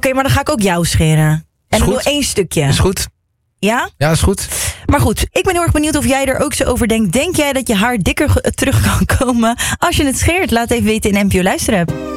Oké, maar dan ga ik ook jou scheren. En dan goed. doe 1 stukje. Is goed. Ja? Ja, is goed. Maar goed, ik ben heel erg benieuwd of jij er ook zo over denkt. Denk jij dat je haar dikker terug kan komen als je het scheert? Laat even weten in NPO Luisterapp.